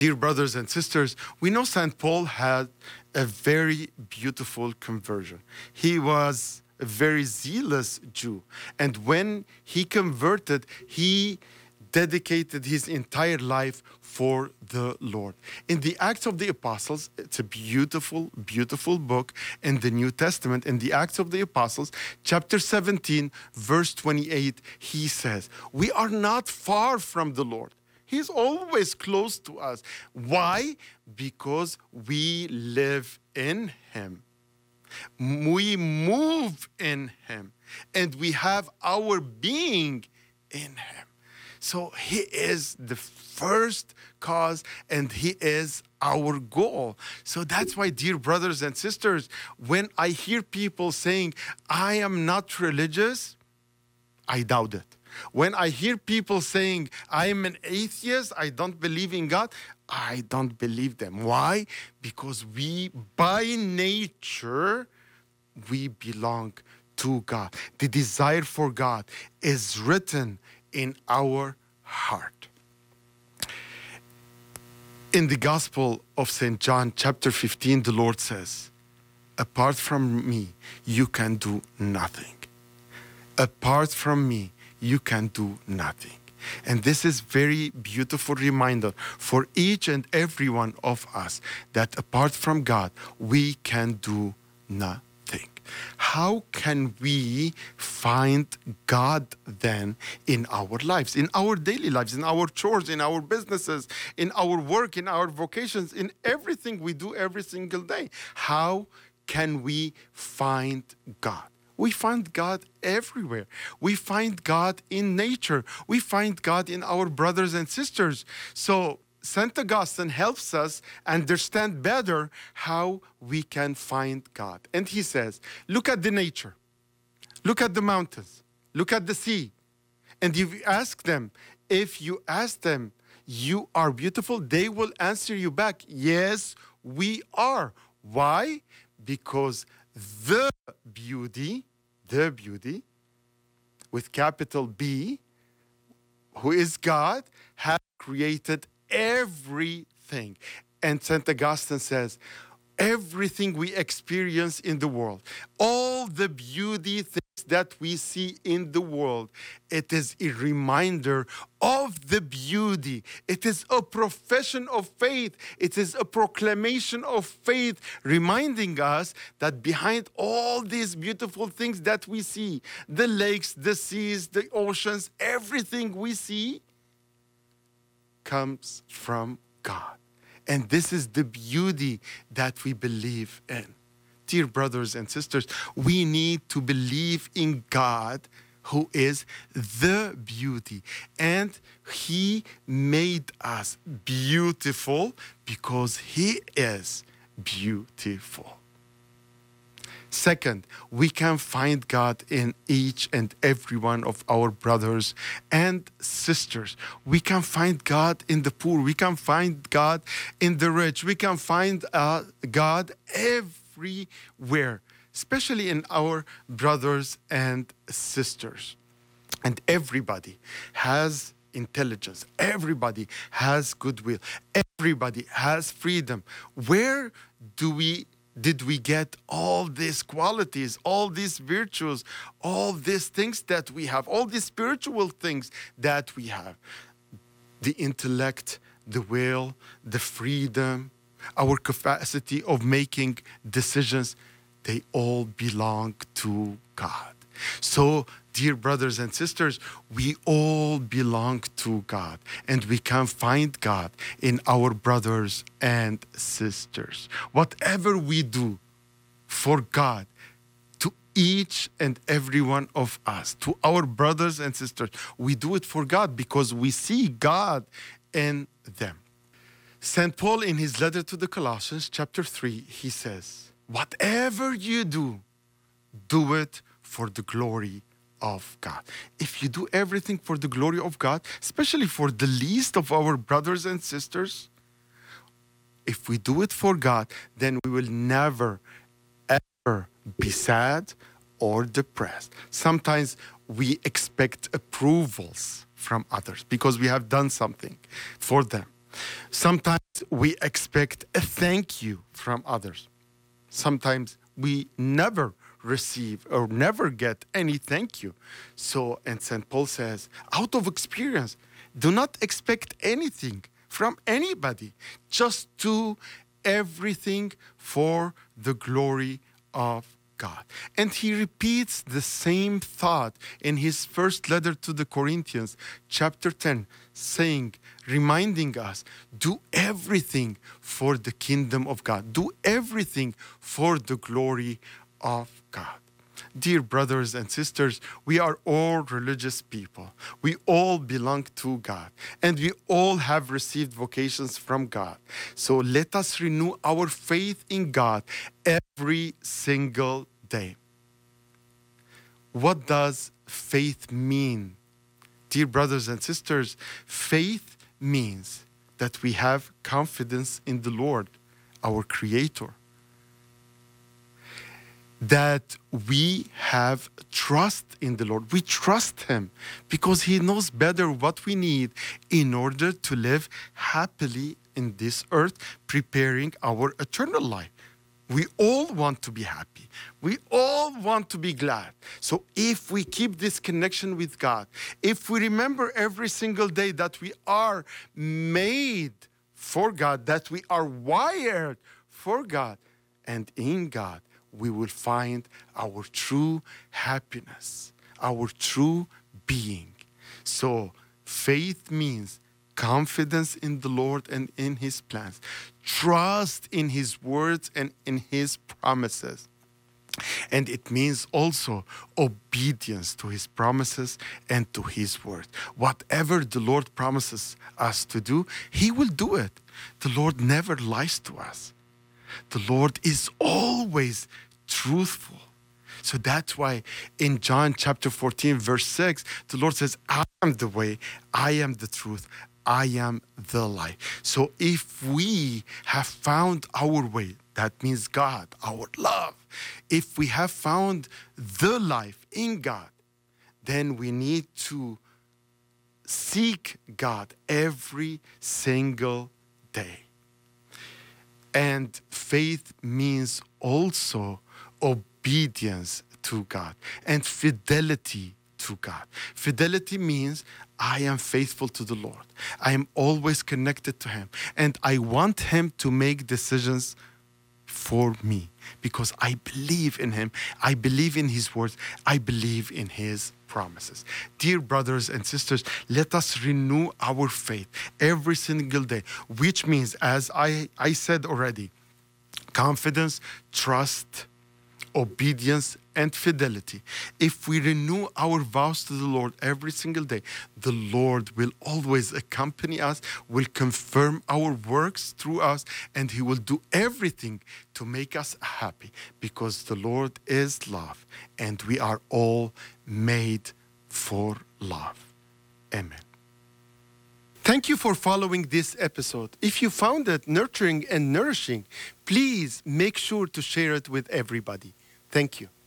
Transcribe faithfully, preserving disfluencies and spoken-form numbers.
Dear brothers and sisters, we know Saint Paul had a very beautiful conversion. He was a very zealous Jew. And when he converted, he dedicated his entire life for the Lord. In the Acts of the Apostles, it's a beautiful, beautiful book in the New Testament. In the Acts of the Apostles, chapter seventeen, verse twenty-eight, he says, we are not far from the Lord. He's always close to us. Why? Because we live in him. We move in him. And we have our being in him. So he is the first cause and he is our goal. So that's why, dear brothers and sisters, when I hear people saying, I am not religious, I doubt it. When I hear people saying, I am an atheist, I don't believe in God, I don't believe them. Why? Because we, by nature, we belong to God. The desire for God is written in our heart. In the Gospel of Saint John, chapter fifteen, the Lord says, apart from me, you can do nothing. Apart from me, you can do nothing. And this is very beautiful reminder for each and every one of us that apart from God, we can do nothing. How can we find God then in our lives, in our daily lives, in our chores, in our businesses, in our work, in our vocations, in everything we do every single day? How can we find God? We find God everywhere. We find God in nature. We find God in our brothers and sisters. So Saint Augustine helps us understand better how we can find God. And he says, look at the nature. Look at the mountains. Look at the sea. And if you ask them, if you ask them, you are beautiful, they will answer you back, yes, we are. Why? Because the beauty, the beauty, with capital B, who is God, has created everything. And Saint Augustine says, everything we experience in the world, all the beauty things that we see in the world, it is a reminder of the beauty. It is a profession of faith. It is a proclamation of faith, reminding us that behind all these beautiful things that we see, the lakes, the seas, the oceans, everything we see comes from God. And this is the beauty that we believe in. Dear brothers and sisters, we need to believe in God, who is the beauty. And he made us beautiful because he is beautiful. Second, we can find God in each and every one of our brothers and sisters. We can find God in the poor. We can find God in the rich. We can find uh, God everywhere, especially in our brothers and sisters. And everybody has intelligence. Everybody has goodwill. Everybody has freedom. Where do we did we get all these qualities, all these virtues, all these things that we have, all these spiritual things that we have? The intellect, the will, the freedom, our capacity of making decisions, they all belong to God. So, dear brothers and sisters, we all belong to God, and we can find God in our brothers and sisters. Whatever we do for God, to each and every one of us, to our brothers and sisters, we do it for God because we see God in them. Saint Paul, in his letter to the Colossians, chapter three, he says, whatever you do, do it for the glory of God. If you do everything for the glory of God, especially for the least of our brothers and sisters, if we do it for God, then we will never, ever be sad or depressed. Sometimes we expect approvals from others because we have done something for them. Sometimes we expect a thank you from others. Sometimes we never receive or never get any thank you. So, and Saint Paul says, out of experience, do not expect anything from anybody. Just do everything for the glory of God. And he repeats the same thought in his first letter to the Corinthians, chapter ten, saying, reminding us, do everything for the kingdom of God. Do everything for the glory of God. Dear brothers and sisters, we are all religious people. We all belong to God, and we all have received vocations from God. So let us renew our faith in God every single day. What does faith mean? Dear brothers and sisters, faith means that we have confidence in the Lord, our Creator. That we have trust in the Lord. We trust Him because He knows better what we need in order to live happily in this earth, preparing our eternal life. We all want to be happy. We all want to be glad. So if we keep this connection with God, if we remember every single day that we are made for God, that we are wired for God and in God, we will find our true happiness, our true being. So faith means confidence in the Lord and in His plans, trust in His words and in His promises. And it means also obedience to His promises and to His word. Whatever the Lord promises us to do, He will do it. The Lord never lies to us. The Lord is always truthful. So that's why in John chapter fourteen, verse six, the Lord says, I am the way, I am the truth, I am the life. So if we have found our way, that means God, our love. If we have found the life in God, then we need to seek God every single day. And faith means also obedience to God and fidelity to God. Fidelity means I am faithful to the Lord. I am always connected to Him. And I want Him to make decisions for me because I believe in Him. I believe in His words. I believe in His promises. Dear brothers and sisters, let us renew our faith every single day, which means, as I, I said already, confidence, trust, obedience, and fidelity. If we renew our vows to the Lord every single day, the Lord will always accompany us, will confirm our works through us, and He will do everything to make us happy because the Lord is love and we are all made for love. Amen. Thank you for following this episode. If you found it nurturing and nourishing, please make sure to share it with everybody. Thank you.